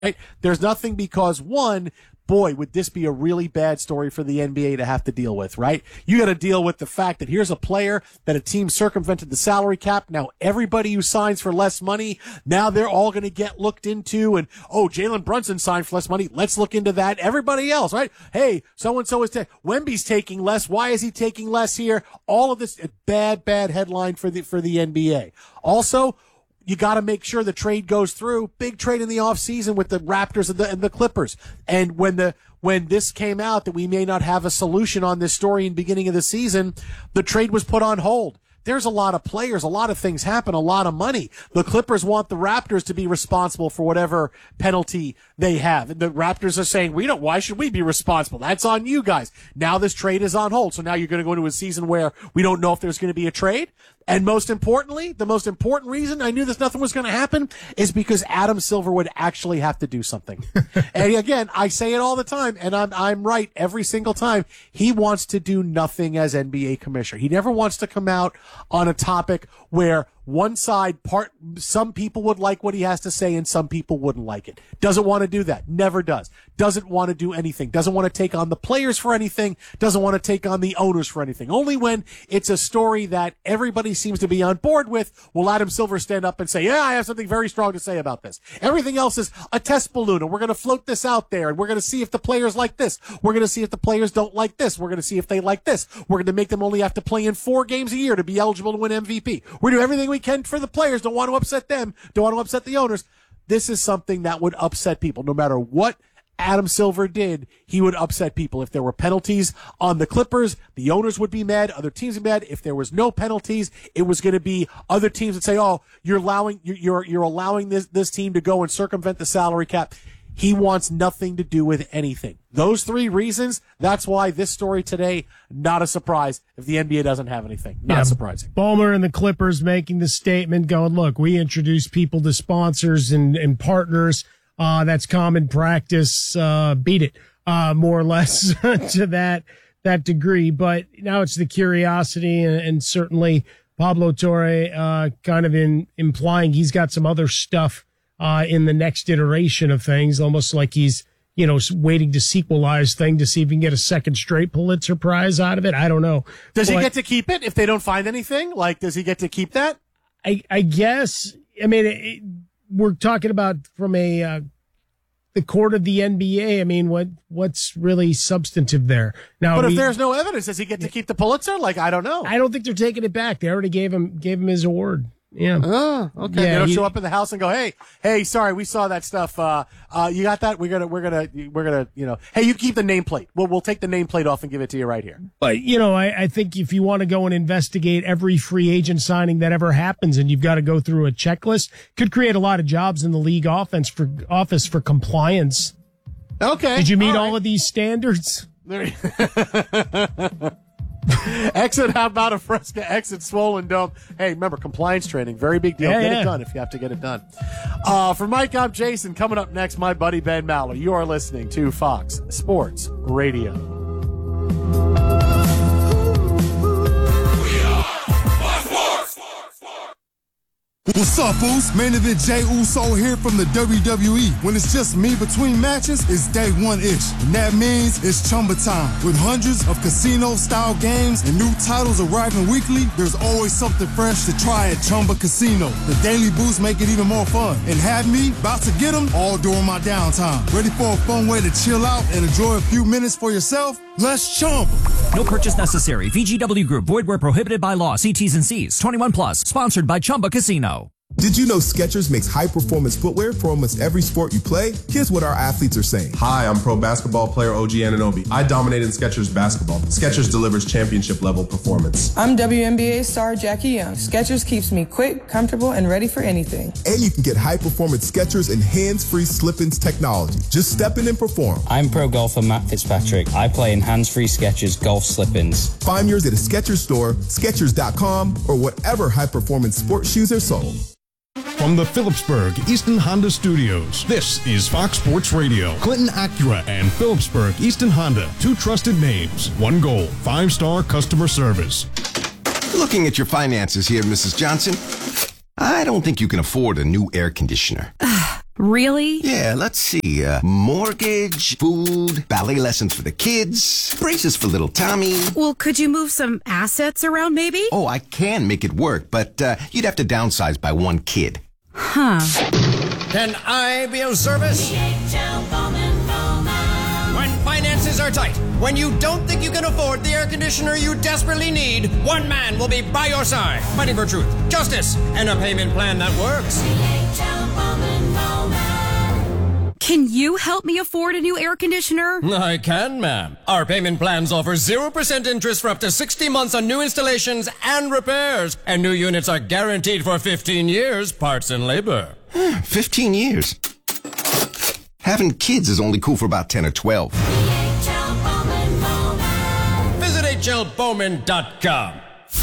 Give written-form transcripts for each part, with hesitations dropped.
Right? There's nothing because, one, boy, would this be a really bad story for the NBA to have to deal with, right? You got to deal with the fact that here's a player that a team circumvented the salary cap. Now everybody who signs for less money, now they're all going to get looked into. And, oh, Jalen Brunson signed for less money. Let's look into that. Everybody else, right? Hey, so-and-so is Wemby's taking less. Why is he taking less here? All of this, a bad headline for the NBA. Also, you got to make sure the trade goes through. Big trade in the offseason with the Raptors and the Clippers. And when this came out that we may not have a solution on this story in the beginning of the season, the trade was put on hold. There's a lot of players, a lot of things happen, a lot of money. The Clippers want the Raptors to be responsible for whatever penalty they have. And the Raptors are saying, why should we be responsible? That's on you guys. Now this trade is on hold. So now you're going to go into a season where we don't know if there's going to be a trade. And most importantly, the most important reason I knew nothing was going to happen is because Adam Silver would actually have to do something. And again, I say it all the time, and I'm right every single time. He wants to do nothing as NBA commissioner. He never wants to come out on a topic where one side some people would like what he has to say and some people wouldn't like it. Doesn't want to do that. Never does. Doesn't want to do anything. Doesn't want to take on the players for anything. Doesn't want to take on the owners for anything. Only when it's a story that everybody seems to be on board with will Adam Silver stand up and say, yeah, I have something very strong to say about this. Everything else is a test balloon, and we're going to float this out there, and we're going to see if the players like this. We're going to see if the players don't like this. We're going to see if they like this. We're going to make them only have to play in 4 games a year to be eligible to win MVP. We're doing everything we can for the players. Don't want to upset them. Don't want to upset the owners. This is something that would upset people. No matter what Adam Silver did, he would upset people. If there were penalties on the Clippers, the owners would be mad. Other teams would be mad. If there was no penalties, it was going to be other teams that say, oh, you're allowing this team to go and circumvent the salary cap. He wants nothing to do with anything. Those 3 reasons, that's why this story today, not a surprise if the NBA doesn't have anything. Not surprising. Ballmer and the Clippers making the statement going, look, we introduce people to sponsors and partners. That's common practice. Beat it, more or less to that degree. But now it's the curiosity and certainly Pablo Torre, kind of implying he's got some other stuff in the next iteration of things, almost like he's, waiting to sequelize thing to see if he can get a second straight Pulitzer Prize out of it. I don't know. Does he get to keep it if they don't find anything? Like, does he get to keep that? I guess. I mean, we're talking about from the court of the NBA. I mean, what's really substantive there? Now, but if there's no evidence, does he get to keep the Pulitzer? Like, I don't know. I don't think they're taking it back. They already gave him his award. Yeah. Oh, okay. Yeah, they don't show up in the house and go, hey, sorry, we saw that stuff. You got that? We're gonna, hey, you keep the nameplate. We'll take the nameplate off and give it to you right here. But, I think if you want to go and investigate every free agent signing that ever happens and you've got to go through a checklist, could create a lot of jobs in the league office for compliance. Okay. Did you meet all of these standards? Exit, how about a Fresca exit Swollen Dome? Hey, remember, compliance training, very big deal. Get it done if you have to get it done. For Mike, I'm Jason. Coming up next, my buddy Ben Maller. You are listening to Fox Sports Radio. What's up, Boost? Main event Jey Uso here from the WWE. When it's just me between matches, it's day 1-ish. And that means it's Chumba time. With hundreds of casino-style games and new titles arriving weekly, there's always something fresh to try at Chumba Casino. The Daily Boost make it even more fun. And have me about to get them all during my downtime. Ready for a fun way to chill out and enjoy a few minutes for yourself? Let's Chumba. No purchase necessary. VGW Group. Void where prohibited by law. See T's and C's. 21 plus. Sponsored by Chumba Casino. Did you know Skechers makes high-performance footwear for almost every sport you play? Here's what our athletes are saying. Hi, I'm pro basketball player OG Anunoby. I dominate in Skechers basketball. Skechers delivers championship-level performance. I'm WNBA star Jackie Young. Skechers keeps me quick, comfortable, and ready for anything. And you can get high-performance Skechers and hands-free slip-ins technology. Just step in and perform. I'm pro golfer Matt Fitzpatrick. I play in hands-free Skechers golf slip-ins. Find yours at a Skechers store, Skechers.com, or whatever high-performance sports shoes are sold. From the Phillipsburg Easton Honda Studios, this is Fox Sports Radio. Clinton Acura and Phillipsburg Easton Honda, 2 trusted names, 1 goal, 5-star customer service. Looking at your finances here, Mrs. Johnson, I don't think you can afford a new air conditioner. Really? Yeah, let's see. Mortgage, food, ballet lessons for the kids, braces for little Tommy. Well, could you move some assets around, maybe? Oh, I can make it work, but you'd have to downsize by one kid. Huh. Can I be of service? When finances are tight, when you don't think you can afford the air conditioner you desperately need, one man will be by your side, fighting for truth, justice, and a payment plan that works. Can you help me afford a new air conditioner? I can, ma'am. Our payment plans offer 0% interest for up to 60 months on new installations and repairs. And new units are guaranteed for 15 years, parts and labor. 15 years? Having kids is only cool for about 10 or 12. Visit hlbowman.com.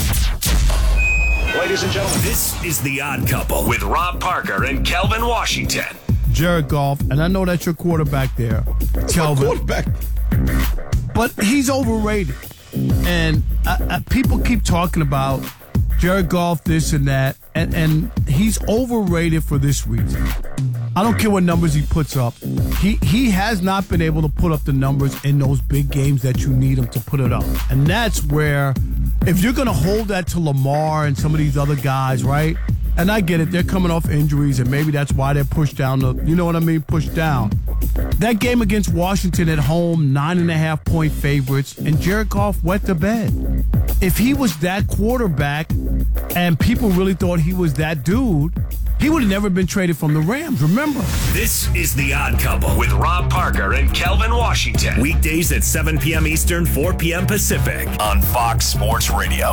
Ladies and gentlemen, this is The Odd Couple with Rob Parker and Kelvin Washington. Jared Goff, and I know that's your quarterback there, Kelvin. Quarterback. But he's overrated. And people keep talking about Jared Goff, this and that, and he's overrated for this reason. I don't care what numbers he puts up. He has not been able to put up the numbers in those big games that you need him to put it up. And that's where, if you're going to hold that to Lamar and some of these other guys, right? And I get it, they're coming off injuries, and maybe that's why they're pushed down. You know what I mean? Pushed down. That game against Washington at home, 9.5-point favorites, and Jared Goff wet the bed. If he was that quarterback and people really thought he was that dude, he would have never been traded from the Rams, remember? This is The Odd Couple with Rob Parker and Kelvin Washington. Weekdays at 7 p.m. Eastern, 4 p.m. Pacific on Fox Sports Radio.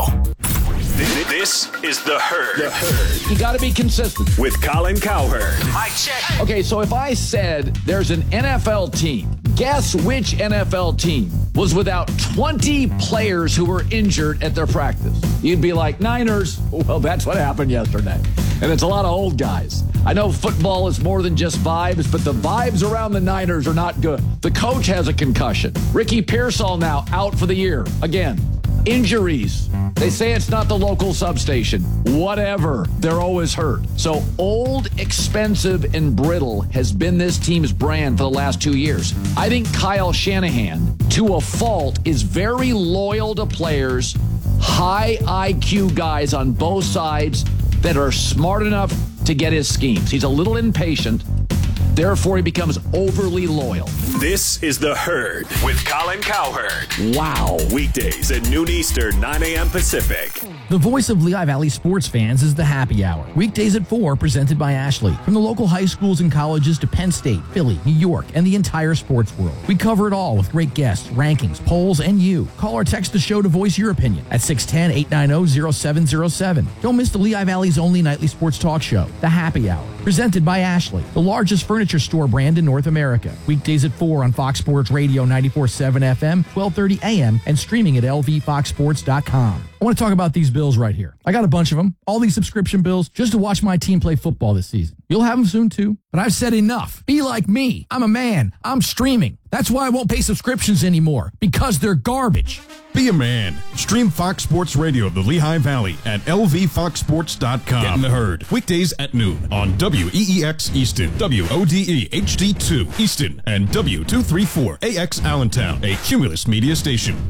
This is The Herd. The Herd. You got to be consistent. With Colin Cowherd. I check. Okay, so if I said there's an NFL team, guess which NFL team was without 20 players who were injured at their practice? You'd be like, Niners. Well, that's what happened yesterday. And it's a lot of old guys. I know football is more than just vibes, but the vibes around the Niners are not good. The coach has a concussion. Ricky Pearsall now out for the year. Again, injuries. They say it's not the local substation. Whatever. They're always hurt. So old, expensive, and brittle has been this team's brand for the last 2 years. I think Kyle Shanahan, to a fault, is very loyal to players, high IQ guys on both sides that are smart enough to get his schemes. He's a little impatient. Therefore, he becomes overly loyal. This is The Herd with Colin Cowherd. Wow. Weekdays at noon Eastern, 9 a.m. Pacific. The voice of Lehigh Valley sports fans is The Happy Hour. Weekdays at 4, presented by Ashley. From the local high schools and colleges to Penn State, Philly, New York, and the entire sports world. We cover it all with great guests, rankings, polls, and you. Call or text the show to voice your opinion at 610-890-0707. Don't miss the Lehigh Valley's only nightly sports talk show, The Happy Hour. Presented by Ashley, the largest furniture store brand in North America. Weekdays at 4 on Fox Sports Radio 94.7 FM, 12:30 a.m., and streaming at lvfoxsports.com. I want to talk about these bills right here. I got a bunch of them, all these subscription bills, just to watch my team play football this season. You'll have them soon, too. But I've said enough. Be like me. I'm a man. I'm streaming. That's why I won't pay subscriptions anymore, because they're garbage. Be a man. Stream Fox Sports Radio of the Lehigh Valley at lvfoxsports.com. Get in the herd. Weekdays at noon on WEEX Easton, WODE HD2 Easton, and W234AX Allentown, a Cumulus media station.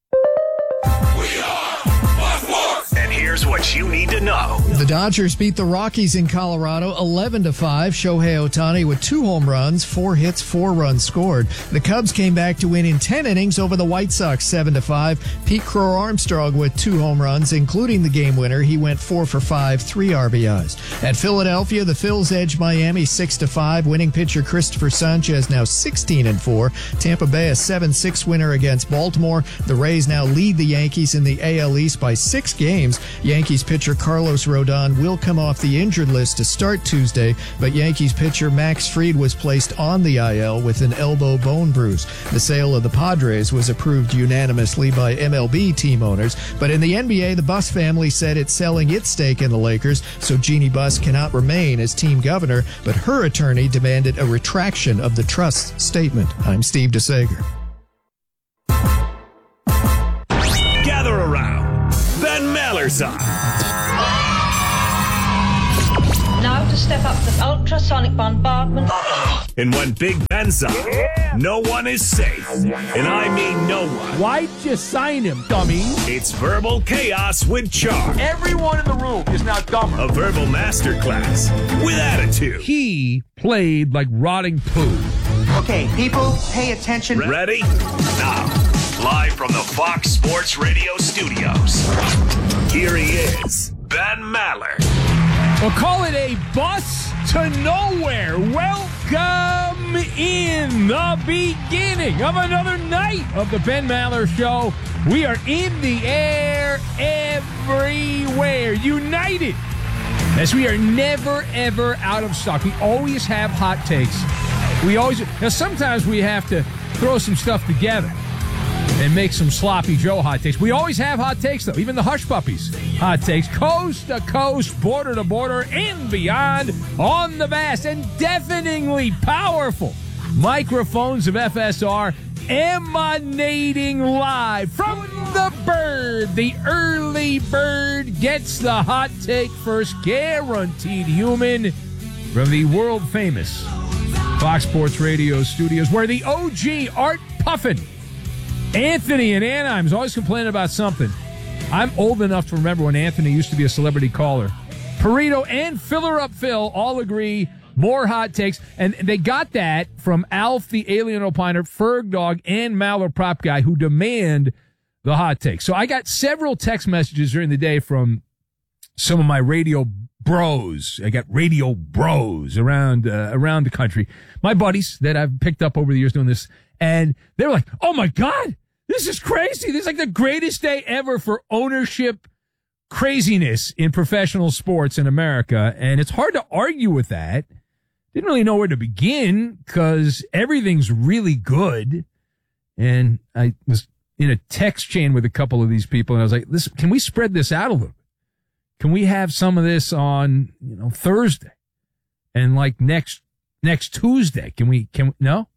And here's what you need to know. The Dodgers beat the Rockies in Colorado 11-5. Shohei Ohtani with 2 home runs, 4 hits, 4 runs scored. The Cubs came back to win in 10 innings over the White Sox 7-5. Pete Crow Armstrong with 2 home runs, including the game winner. He went 4 for 5, 3 RBIs. At Philadelphia, the Phils edged Miami 6-5. Winning pitcher Christopher Sanchez now 16-4. Tampa Bay a 7-6 winner against Baltimore. The Rays now lead the Yankees in the AL East by 6 games. Yankees pitcher Carlos Rodon will come off the injured list to start Tuesday, but Yankees pitcher Max Fried was placed on the IL with an elbow bone bruise. The sale of the Padres was approved unanimously by MLB team owners, but in the NBA, the Buss family said it's selling its stake in the Lakers, so Jeannie Buss cannot remain as team governor, but her attorney demanded a retraction of the trust's statement. I'm Steve DeSager. Gather around. Ben Maller side. Now to step up to ultrasonic bombardment. And when Big Ben's up, no one is safe. And I mean no one. Why'd you sign him, dummy? It's Verbal Chaos with Charm. Everyone in the room is now dumber. A verbal masterclass with attitude. He played like rotting poo. Okay, people, pay attention. Ready? Now, live from the Fox Sports Radio studios, here he is, Ben Maller. We'll call it a bus to nowhere. Welcome in the beginning of another night of the Ben Maller Show. We are in the air everywhere, united, as we are never, ever out of stock. We always have hot takes. Now sometimes we have to throw some stuff together and make some sloppy Joe hot takes. We always have hot takes, though. Even the Hush Puppies hot takes. Coast to coast, border to border, and beyond on the vast and deafeningly powerful microphones of FSR emanating live from the bird. The early bird gets the hot take first, guaranteed human, from the world-famous Fox Sports Radio studios, where the OG Art Puffin, Anthony in Anaheim, is always complaining about something. I'm old enough to remember when Anthony used to be a celebrity caller. Perito and Filler Up Phil all agree, more hot takes. And they got that from Alf, the Alien Opiner, Ferg Dog, and Maller Prop Guy, who demand the hot takes. So I got several text messages during the day from some of my radio bros. I got radio bros around the country. My buddies that I've picked up over the years doing this. And they were like, oh, my God, this is crazy. This is like the greatest day ever for ownership craziness in professional sports in America. And it's hard to argue with that. Didn't really know where to begin because everything's really good. And I was in a text chain with a couple of these people, and I was like, listen, can we spread this out a little bit? Can we have some of this on, Thursday and like next Tuesday? Can we, no?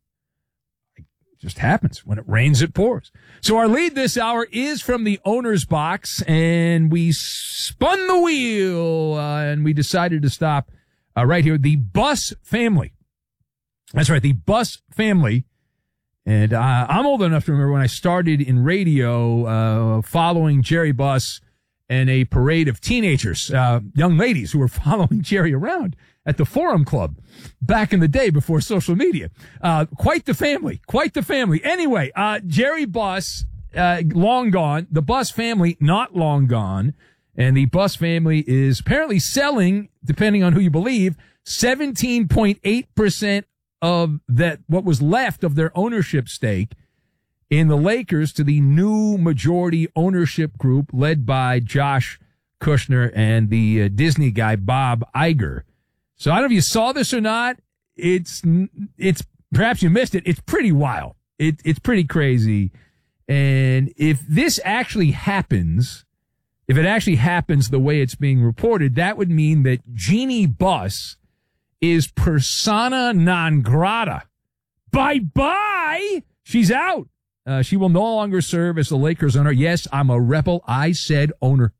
Just happens. When it rains, it pours. So our lead this hour is from the owner's box, and we spun the wheel and we decided to stop right here. The Buss family. That's right. The Buss family. And I'm old enough to remember when I started in radio following Jerry Buss and a parade of teenagers, young ladies who were following Jerry around at the Forum Club back in the day before social media. Quite the family. Anyway, Jerry Buss, long gone. The Buss family, not long gone. And the Buss family is apparently selling, depending on who you believe, 17.8% of that, what was left of their ownership stake in the Lakers, to the new majority ownership group led by Josh Kushner and the Disney guy, Bob Iger. So I don't know if you saw this or not. It's perhaps you missed it. It's pretty wild. It's pretty crazy. And if this actually happens, the way it's being reported, that would mean that Jeannie Buss is persona non grata. Bye-bye. She's out. She will no longer serve as the Lakers owner. Yes, I'm a rebel. I said owner.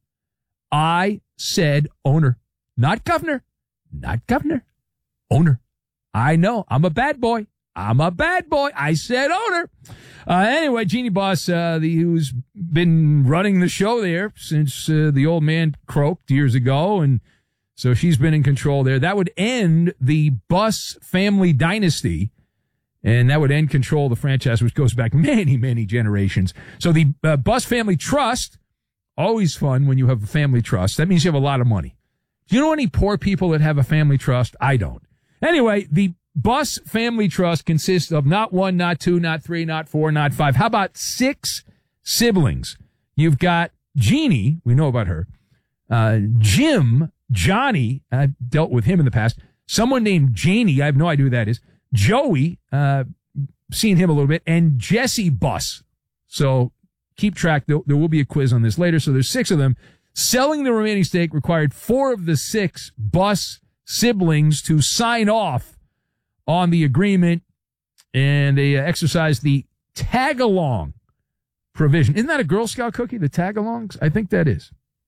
Not governor. Owner. I know. I'm a bad boy. I said owner. Anyway, Jeannie Buss, who's been running the show there since the old man croaked years ago, and so she's been in control there. That would end the Buss family dynasty, and that would end control of the franchise, which goes back many, many generations. So the Buss Family Trust, always fun when you have a family trust. That means you have a lot of money. Do you know any poor people that have a family trust? I don't. Anyway, the Buss Family Trust consists of not one, not two, not three, not four, not five. How about 6 siblings? You've got Jeannie. We know about her. Jim, Johnny. I've dealt with him in the past. Someone named Janie. I have no idea who that is. Joey. Seen him a little bit. And Jesse Buss. So keep track. There will be a quiz on this later. So there's 6 of them. Selling the remaining stake required 4 of the 6 Buss siblings to sign off on the agreement, and they exercised the tag-along provision. Isn't that a Girl Scout cookie, the tag-alongs? I think that is.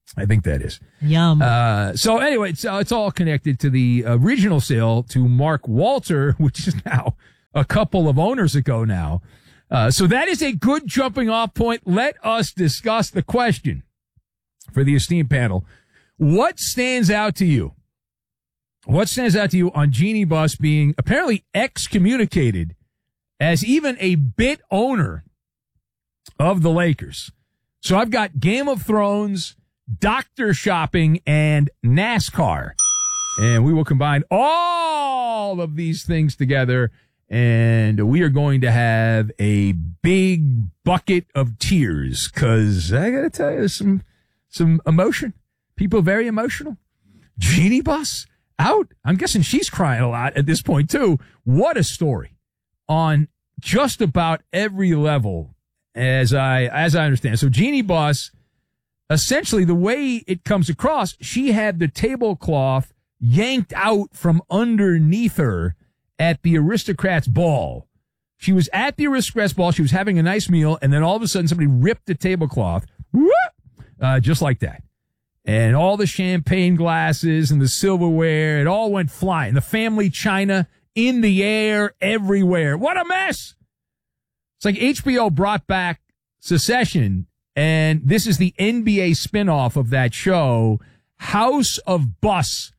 I think that is. Yum. So anyway, it's all connected to the original sale to Mark Walter, which is now a couple of owners ago now. So that is a good jumping off point. Let us discuss the question for the esteemed panel. What stands out to you? What stands out to you on Jeannie Buss being apparently excommunicated as even a bit owner of the Lakers? So I've got Game of Thrones, doctor shopping, and NASCAR. And we will combine all of these things together, and we are going to have a big bucket of tears, because I got to tell you, there's some emotion. People very emotional. Jeannie Buss out. I'm guessing she's crying a lot at this point, too. What a story on just about every level, as I understand. So Jeannie Buss, essentially the way it comes across, she had the tablecloth yanked out from underneath her at the Aristocrats Ball. She was at the Aristocrats Ball. She was having a nice meal, and then all of a sudden somebody ripped the tablecloth, just like that. And all the champagne glasses and the silverware, it all went flying. The family china in the air everywhere. What a mess! It's like HBO brought back Succession, and this is the NBA spinoff of that show, House of Buss.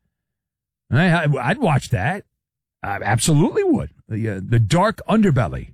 I'd watch that. I absolutely would. The dark underbelly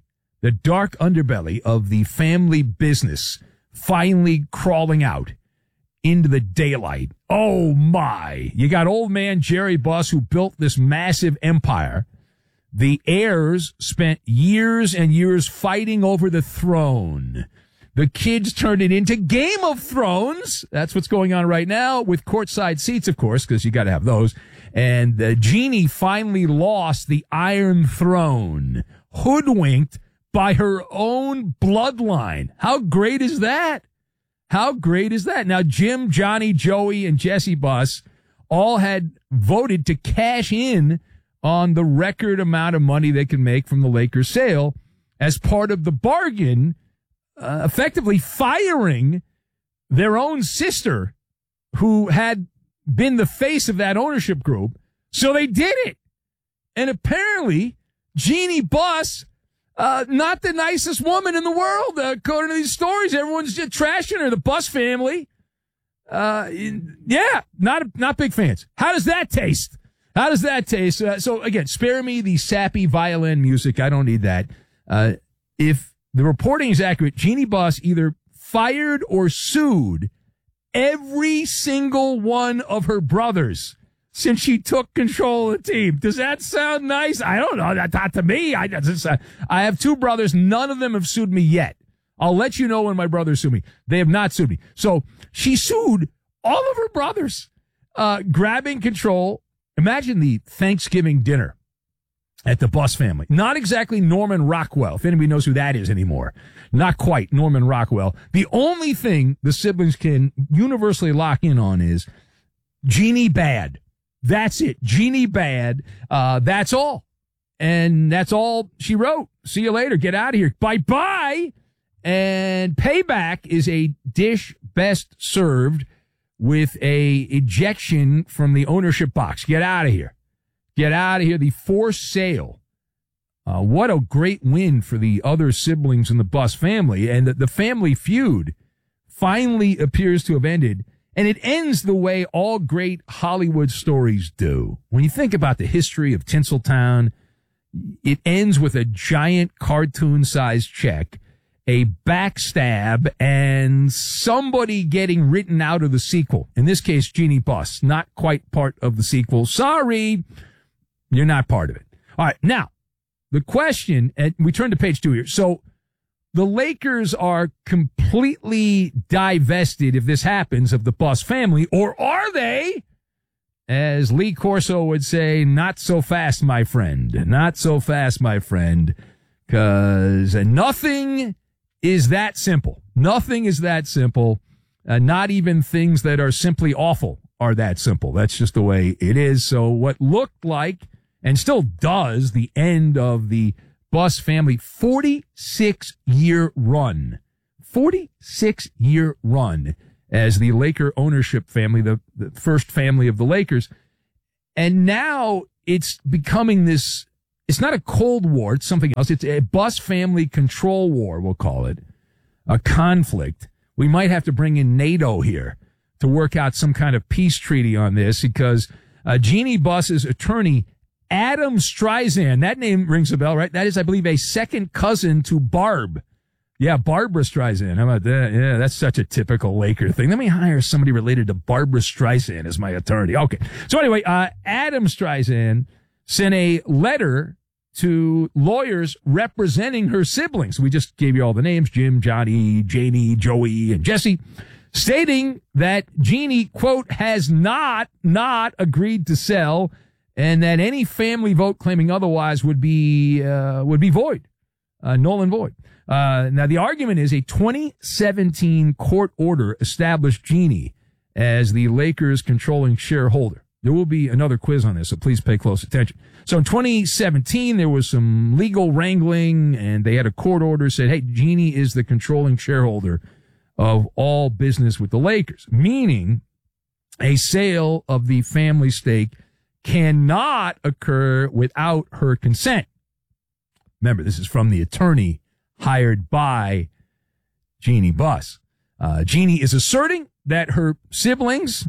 of the family business finally crawling out into the daylight. Oh my. You got old man Jerry Buss, who built this massive empire. The heirs spent years and years fighting over the throne. The kids turned it into Game of Thrones. That's what's going on right now, with courtside seats, of course, because you got to have those. And Jeannie finally lost the Iron Throne, hoodwinked by her own bloodline. How great is that? How great is that? Now, Jim, Johnny, Joey, and Jesse Buss all had voted to cash in on the record amount of money they can make from the Lakers sale as part of the bargain, effectively firing their own sister, who had been the face of that ownership group. So they did it. And apparently, Jeannie Buss, not the nicest woman in the world, according to these stories. Everyone's just trashing her. The Buss family. Not big fans. How does that taste? So again, spare me the sappy violin music. I don't need that. If the reporting is accurate, Jeannie Buss either fired or sued every single one of her brothers since she took control of the team. Does that sound nice? I don't know. Not to me. I have two brothers. None of them have sued me yet. I'll let you know when my brothers sue me. They have not sued me. So she sued all of her brothers, grabbing control. Imagine the Thanksgiving dinner at the Buss family. Not exactly Norman Rockwell, if anybody knows who that is anymore. Not quite Norman Rockwell. The only thing the siblings can universally lock in on is Jeannie bad. That's it. Jeannie bad. That's all. And that's all she wrote. See you later. Get out of here. Bye-bye. And payback is a dish best served with a ejection from the ownership box. Get out of here. Get out of here. The forced sale. What a great win for the other siblings in the Buss family. And the family feud finally appears to have ended. And it ends the way all great Hollywood stories do. When you think about the history of Tinseltown, it ends with a giant cartoon-sized check, a backstab, and somebody getting written out of the sequel. In this case, Jeannie Buss, not quite part of the sequel. Sorry, you're not part of it. All right, now, the question, and we turn to page 2 here. So the Lakers are completely divested, if this happens, of the Buss family, or are they? As Lee Corso would say, not so fast, my friend. Not so fast, my friend. Because nothing is that simple. Nothing is that simple. Not even things that are simply awful are that simple. That's just the way it is. So what looked like, and still does, the end of the Buss family 46-year run. 46-year run as the Laker ownership family, the first family of the Lakers. And now it's becoming this, it's not a Cold War, it's something else. It's a Buss family control war, we'll call it, a conflict. We might have to bring in NATO here to work out some kind of peace treaty on this, because Jeannie Buss's attorney, Adam Streisand, that name rings a bell, right? That is, I believe, a second cousin to Barb. Yeah, Barbara Streisand. How about that? Yeah, that's such a typical Laker thing. Let me hire somebody related to Barbara Streisand as my attorney. Okay. So anyway, Adam Streisand sent a letter to lawyers representing her siblings. We just gave you all the names: Jim, Johnny, Janie, Joey, and Jesse, stating that Jeannie, quote, has not agreed to sell, and that any family vote claiming otherwise would be void, null and void. Now the argument is a 2017 court order established Jeannie as the Lakers' controlling shareholder. There will be another quiz on this, so please pay close attention. So in 2017, there was some legal wrangling, and they had a court order said, hey, Jeannie is the controlling shareholder of all business with the Lakers, meaning a sale of the family stake cannot occur without her consent. Remember, this is from the attorney hired by Jeannie Buss. Jeannie is asserting that her siblings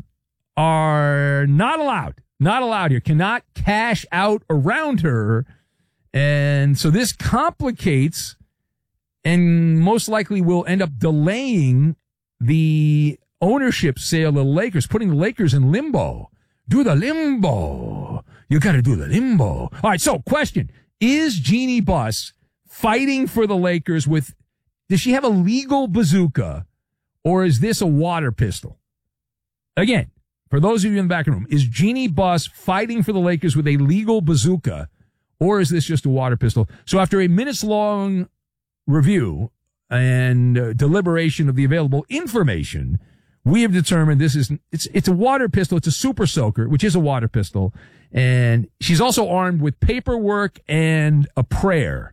are not allowed here, cannot cash out around her. And so this complicates and most likely will end up delaying the ownership sale of the Lakers, putting the Lakers in limbo. Do the limbo. You got to do the limbo. All right, so question. Is Jeannie Buss fighting for the Lakers does she have a legal bazooka, or is this a water pistol? Again, for those of you in the back room, is Jeannie Buss fighting for the Lakers with a legal bazooka, or is this just a water pistol? So after a minutes-long review and deliberation of the available information, we have determined it's a water pistol. It's a super soaker, which is a water pistol. And she's also armed with paperwork and a prayer.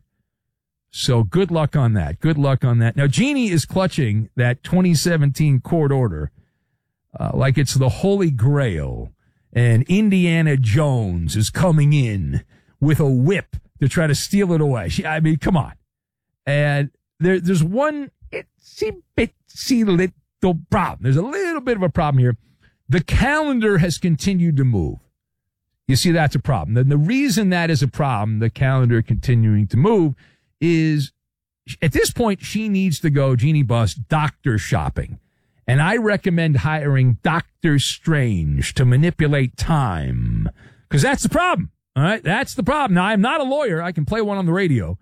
So good luck on that. Good luck on that. Now, Jeannie is clutching that 2017 court order like it's the Holy Grail, and Indiana Jones is coming in with a whip to try to steal it away. I mean, come on. And there's one itsy-bitsy little problem. There's a little bit of a problem here. The calendar has continued to move. You see, that's a problem. And the reason that is a problem, the calendar continuing to move, is at this point she needs to go, Jeannie Buss, doctor shopping. And I recommend hiring Dr. Strange to manipulate time, because that's the problem. All right, that's the problem. Now, I'm not a lawyer. I can play one on the radio.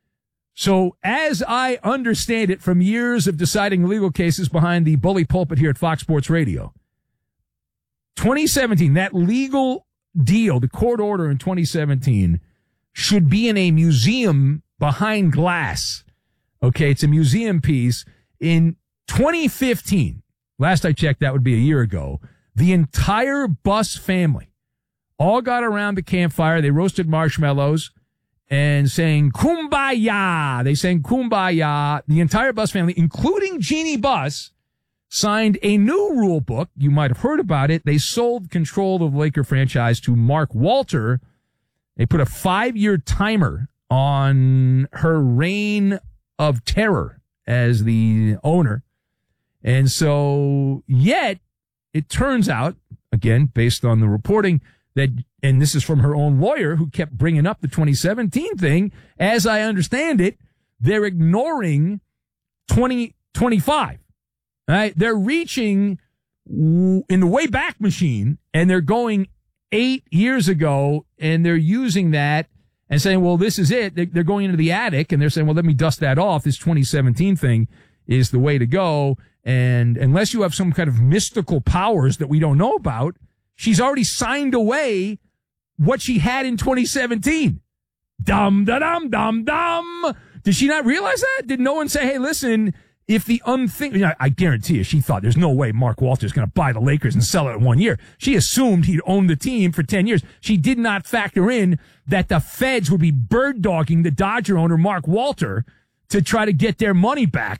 So as I understand it from years of deciding legal cases behind the bully pulpit here at Fox Sports Radio, 2017, that legal deal, the court order in 2017, should be in a museum behind glass. Okay, it's a museum piece. In 2015, last I checked, that would be a year ago, the entire Buss family all got around the campfire. They roasted marshmallows and sang Kumbaya. They sang Kumbaya. The entire Buss family, including Jeannie Buss, signed a new rule book. You might have heard about it. They sold control of the Laker franchise to Mark Walter. They put a 5-year timer on her reign of terror as the owner. And so, yet, it turns out, again, based on the reporting, that, and this is from her own lawyer who kept bringing up the 2017 thing, as I understand it, they're ignoring 2025. Right? They're reaching in the Wayback Machine, and they're going 8 years ago, and they're using that and saying, well, this is it. They're going into the attic, and they're saying, well, let me dust that off. This 2017 thing is the way to go. And unless you have some kind of mystical powers that we don't know about, she's already signed away what she had in 2017. Dum-da-dum-dum-dum. Did she not realize that? Did no one say, hey, listen, if the unthinkable, I guarantee you, she thought there's no way Mark Walter's going to buy the Lakers and sell it in 1 year. She assumed he'd own the team for 10 years. She did not factor in that the feds would be bird dogging the Dodger owner, Mark Walter, to try to get their money back.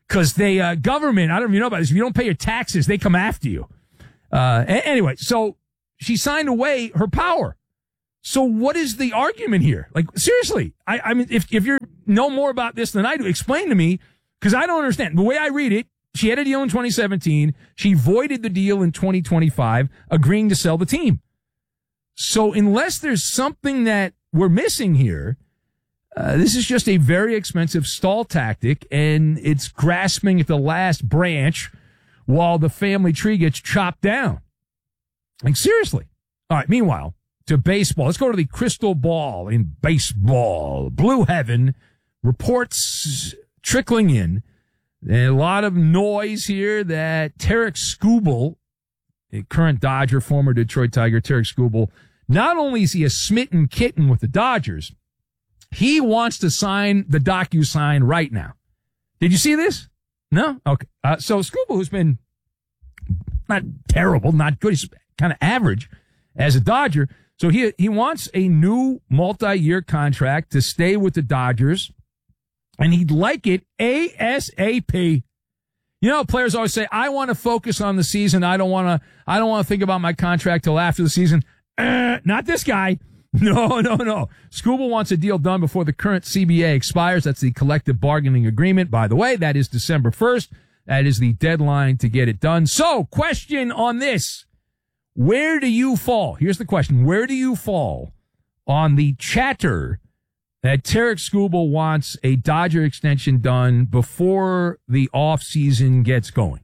because they government, I don't know if you know about this, if you don't pay your taxes, they come after you. Anyway, so she signed away her power. So what is the argument here? Like, seriously, I mean, if you know more about this than I do, explain to me, because I don't understand. The way I read it, she had a deal in 2017. She voided the deal in 2025, agreeing to sell the team. So unless there's something that we're missing here, this is just a very expensive stall tactic, and it's grasping at the last branch while the family tree gets chopped down. Like, seriously. All right, meanwhile, to baseball. Let's go to the crystal ball in baseball. Blue Heaven, reports trickling in. And a lot of noise here that Tarik Skubal, a current Dodger, former Detroit Tiger, Tarik Skubal, not only is he a smitten kitten with the Dodgers, he wants to sign the DocuSign right now. Did you see this? No? Okay. So Skubal, who's been not terrible, not good, he's kind of average as a Dodger. So he wants a new multi-year contract to stay with the Dodgers, and he'd like it ASAP. You know, players always say, I want to focus on the season. I don't want to think about my contract till after the season. Not this guy. No. Skubal wants a deal done before the current CBA expires. That's the collective bargaining agreement. By the way, that is December 1st. That is the deadline to get it done. So, question on this. Where do you fall? Here's the question. Where do you fall on the chatter that Tarik Skubal wants a Dodger extension done before the offseason gets going?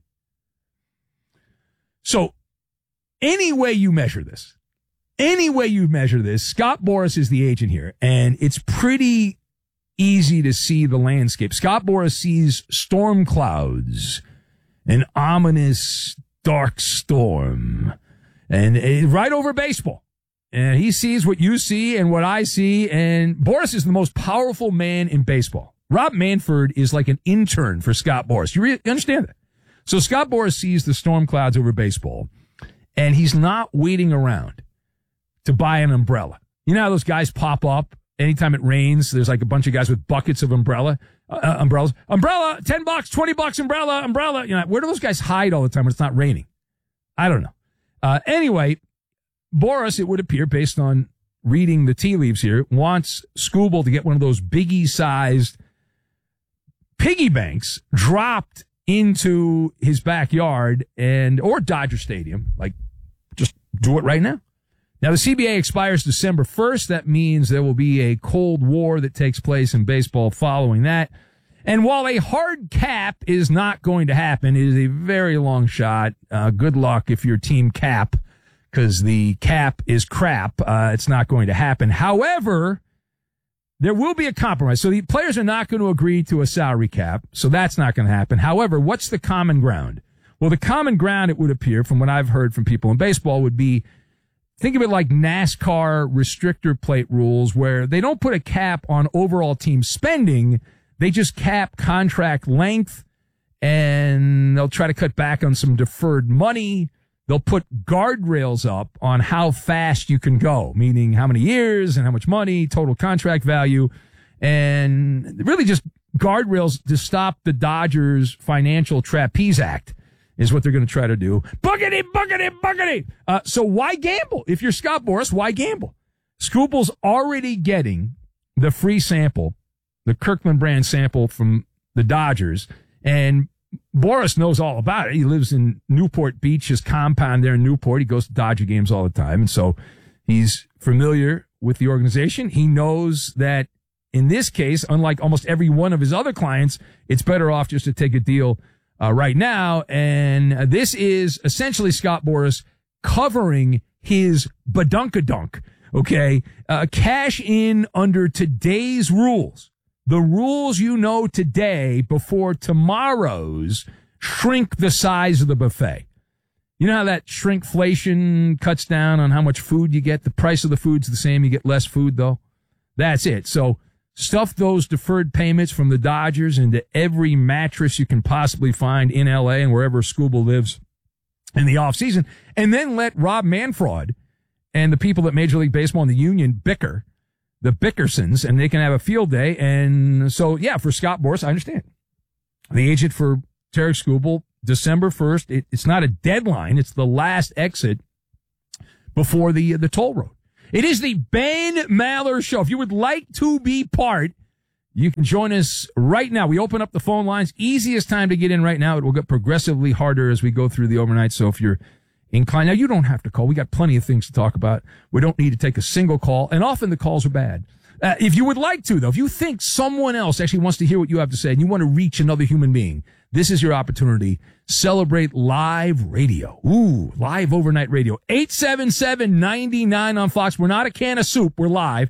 So, any way you measure this, Scott Boras is the agent here, and it's pretty easy to see the landscape. Scott Boras sees storm clouds, an ominous dark storm, and right over baseball. And he sees what you see and what I see, and Boras is the most powerful man in baseball. Rob Manfred is like an intern for Scott Boras. You understand that? So Scott Boras sees the storm clouds over baseball, and he's not waiting around to buy an umbrella. You know how those guys pop up anytime it rains? There's like a bunch of guys with buckets of umbrellas. Umbrella, $10, $20 umbrella. You know, where do those guys hide all the time when it's not raining? I don't know. Anyway, Boras, it would appear, based on reading the tea leaves here, wants Skubal to get one of those biggie-sized piggy banks dropped into his backyard or Dodger Stadium. Like, just do it right now. Now, the CBA expires December 1st. That means there will be a Cold War that takes place in baseball following that. And while a hard cap is not going to happen, it is a very long shot. Good luck if you're team cap, because the cap is crap. It's not going to happen. However, there will be a compromise. So the players are not going to agree to a salary cap, so that's not going to happen. However, what's the common ground? Well, the common ground, it would appear, from what I've heard from people in baseball, would be, think of it like NASCAR restrictor plate rules, where they don't put a cap on overall team spending. They just cap contract length, and they'll try to cut back on some deferred money. They'll put guardrails up on how fast you can go, meaning how many years and how much money, total contract value, and really just guardrails to stop the Dodgers' financial trapeze act is what they're going to try to do. Buggity. So why gamble? If you're Scott Boras, why gamble? Skubal's already getting the free sample, the Kirkland brand sample from the Dodgers, and Boras knows all about it. He lives in Newport Beach, his compound there in Newport. He goes to Dodger games all the time, and so he's familiar with the organization. He knows that in this case, unlike almost every one of his other clients, it's better off just to take a deal right now. And this is essentially Scott Boras covering his badunkadunk. Okay, cash in under today's rules. The rules you know today before tomorrow's shrink the size of the buffet. You know how that shrinkflation cuts down on how much food you get? The price of the food's the same. You get less food, though. That's it. So stuff those deferred payments from the Dodgers into every mattress you can possibly find in L.A. and wherever Skubal lives in the offseason, and then let Rob Manfred and the people at Major League Baseball and the union bicker, the Bickersons, and they can have a field day. And so, yeah, for Scott Boras, I understand. the agent for Tarek Skubal, December 1st. It's not a deadline. It's the last exit before the toll road. It is the Ben Maller Show. If you would like to be part, you can join us right now. We open up the phone lines. Easiest time to get in right now. It will get progressively harder as we go through the overnight. So if you're inclined, now you don't have to call. We got plenty of things to talk about. We don't need to take a single call, and often the calls are bad. If you would like to, though, if you think someone else actually wants to hear what you have to say and you want to reach another human being, this is your opportunity. Celebrate live radio. Ooh, live overnight radio. 877-99 on Fox. We're not a can of soup. We're live.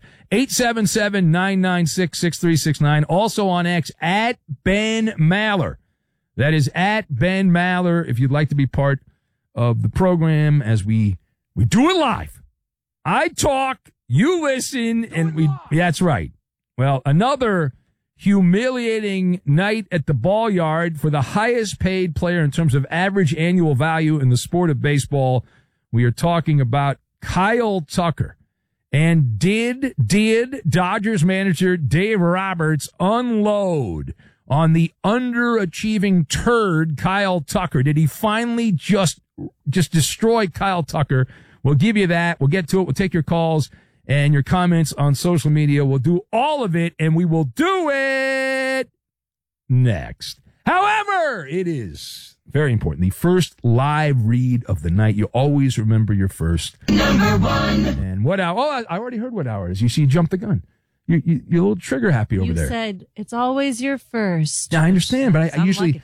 877-996-6369. Also on X, at Ben Maller. That is at Ben Maller. If you'd like to be part of the program as we do it live. I talk, you listen, and yeah, that's right. Well, another humiliating night at the ball yard for the highest paid player in terms of average annual value in the sport of baseball. We are talking about Kyle Tucker. And did Dodgers manager Dave Roberts unload on the underachieving turd Kyle Tucker? Did he finally just destroy Kyle Tucker? We'll give you that. We'll get to it. We'll take your calls and your comments on social media. We'll do all of it, and we will do it next. However, it is very important. The first live read of the night. You always remember your first. Number one. And what hour? Oh, I already heard what hour it is. You see, you jumped the gun. You're a little trigger happy over there. You said it's always your first. Yeah, I understand, but I usually,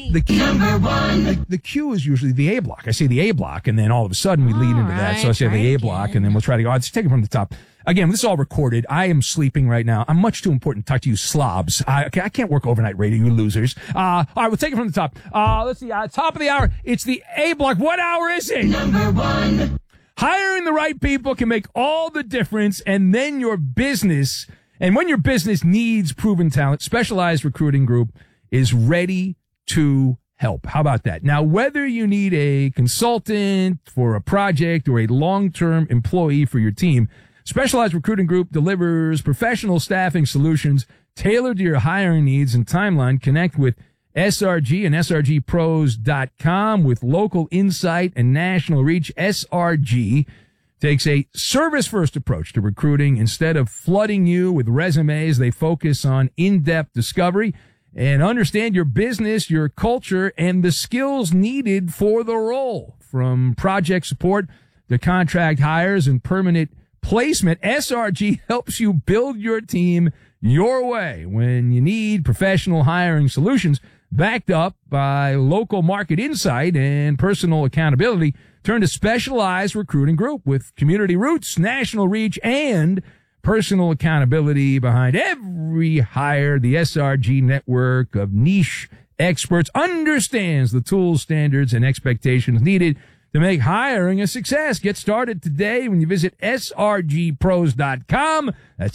the cue is usually the A block. I say the A block, and then all of a sudden we lead into that. So I say the A block, and then we'll try to go. Let's take it from the top. Again, this is all recorded. I am sleeping right now. I'm much too important to talk to you slobs. I can't work overnight radio, you losers. All right, we'll take it from the top. Let's see. Top of the hour. It's the A block. What hour is it? Number one. Hiring the right people can make all the difference, and then your business, and when your business needs proven talent, Specialized Recruiting Group is ready to help. How about that? Now, whether you need a consultant for a project or a long-term employee for your team, Specialized Recruiting Group delivers professional staffing solutions tailored to your hiring needs and timeline. Connect with SRG and SRGpros.com with local insight and national reach. SRG takes a service-first approach to recruiting. Instead of flooding you with resumes, they focus on in-depth discovery and understand your business, your culture, and the skills needed for the role. From project support to contract hires and permanent placement, SRG helps you build your team your way when you need professional hiring solutions backed up by local market insight and personal accountability. Turn to Specialized Recruiting Group with community roots, national reach, and personal accountability behind every hire. The SRG network of niche experts understands the tools, standards, and expectations needed to make hiring a success. Get started today when you visit srgpros.com. That's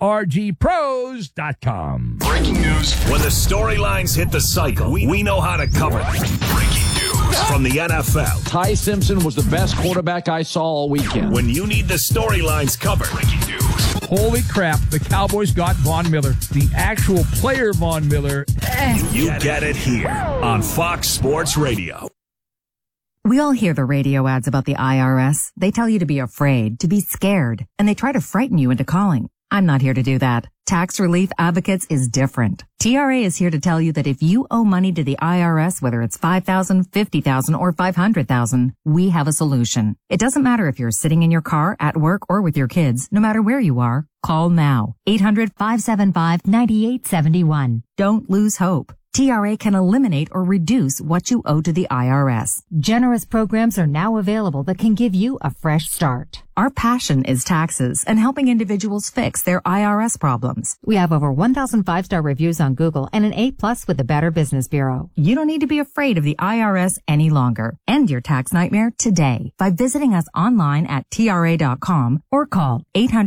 srgpros.com. Breaking news. When the storylines hit the cycle, we know how to cover them. Breaking news from the NFL. Ty Simpson was the best quarterback I saw all weekend. When you need the storylines covered. Breaking news. Holy crap, the Cowboys got Von Miller. The actual player Von Miller. You get it here on Fox Sports Radio. We all hear the radio ads about the IRS. They tell you to be afraid, to be scared, and they try to frighten you into calling. I'm not here to do that. Tax Relief Advocates is different. TRA is here to tell you that if you owe money to the IRS, whether it's $5,000, $50,000, or $500,000, we have a solution. It doesn't matter if you're sitting in your car, at work, or with your kids. No matter where you are, call now. 800-575-9871. Don't lose hope. TRA can eliminate or reduce what you owe to the IRS. Generous programs are now available that can give you a fresh start. Our passion is taxes and helping individuals fix their IRS problems. We have over 1,000 5-star reviews on Google and an A+ with the Better Business Bureau. You don't need to be afraid of the IRS any longer. End your tax nightmare today by visiting us online at TRA.com or call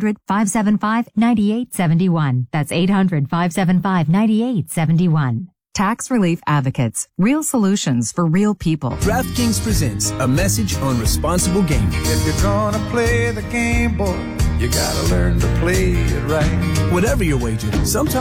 800-575-9871. That's 800-575-9871. Tax Relief Advocates. Real solutions for real people. DraftKings presents a message on responsible gaming. If you're gonna play the game, boy, you gotta learn to play it right. Whatever your wager, sometimes